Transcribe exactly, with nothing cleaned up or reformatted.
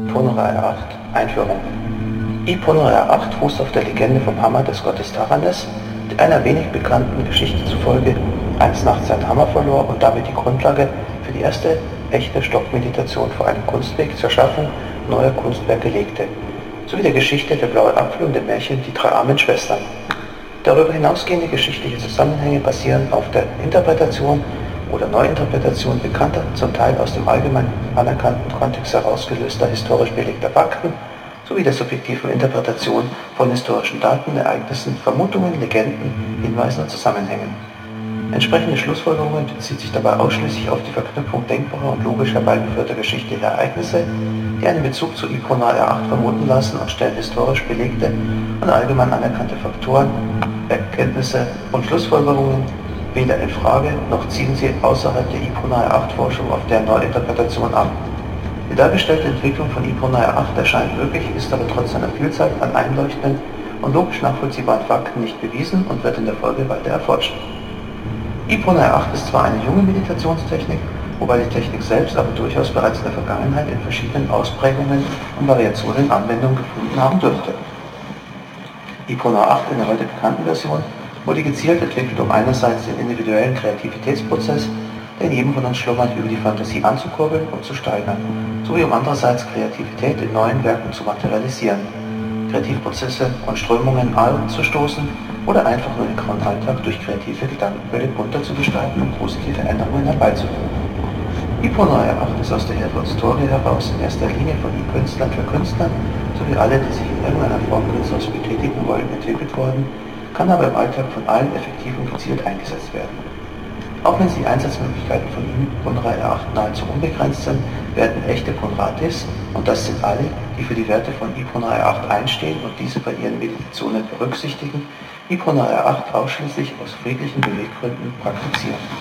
Ipon-Ra acht Einführung. Ipon-Ra acht fußt auf der Legende vom Hammer des Gottes Taranis, der einer wenig bekannten Geschichte zufolge eines Nachts seinen Hammer verlor und damit die Grundlage für die erste echte Stockmeditation vor einem Kunstweg zur Schaffung neuer Kunstwerke legte, sowie der Geschichte der blaue Apfel und dem Märchen Die drei armen Schwestern. Darüber hinausgehende geschichtliche Zusammenhänge basieren auf der Interpretation oder Neuinterpretation bekannter, zum Teil aus dem allgemein anerkannten Kontext herausgelöster historisch belegter Fakten, sowie der subjektiven Interpretation von historischen Daten, Ereignissen, Vermutungen, Legenden, Hinweisen und Zusammenhängen. Entsprechende Schlussfolgerungen bezieht sich dabei ausschließlich auf die Verknüpfung denkbarer und logisch herbeigeführter geschichtlicher Ereignisse, die einen Bezug zu Ipon-Ra acht vermuten lassen und stellen historisch belegte und allgemein anerkannte Faktoren, Erkenntnisse und Schlussfolgerungen weder in Frage, noch ziehen sie außerhalb der Ipon-Ra acht Forschung auf deren Neuinterpretation ab. Die dargestellte Entwicklung von Ipon-Ra acht erscheint möglich, ist aber trotz seiner Vielzahl an einleuchtenden und logisch nachvollziehbaren Fakten nicht bewiesen und wird in der Folge weiter erforscht. Ipon-Ra acht ist zwar eine junge Meditationstechnik, wobei die Technik selbst aber durchaus bereits in der Vergangenheit in verschiedenen Ausprägungen und Variationen Anwendung gefunden haben dürfte. Ipon-Ra acht in der heute bekannten Version wurde gezielt entwickelt, um einerseits den individuellen Kreativitätsprozess, der in jedem von uns schlummert, über die Fantasie anzukurbeln und zu steigern, sowie um andererseits Kreativität in neuen Werken zu materialisieren, Kreativprozesse und Strömungen anzustoßen oder einfach nur den grauen Alltag durch kreative Gedankenbilder bunter zu gestalten und positive Änderungen herbeizuführen. Ipon-Ra acht ist aus der Historie heraus in erster Linie von Künstlern für Künstler sowie alle, die sich in irgendeiner Form künstlerisch betätigen wollen, entwickelt worden, kann aber im Alltag von allen effektiv und gezielt eingesetzt werden. Auch wenn die Einsatzmöglichkeiten von Ipon-Ra acht nahezu unbegrenzt sind, werden echte Ponratis, und das sind alle, die für die Werte von Ipon-Ra acht einstehen und diese bei ihren Meditationen berücksichtigen, Ipon-Ra acht ausschließlich aus friedlichen Beweggründen praktizieren.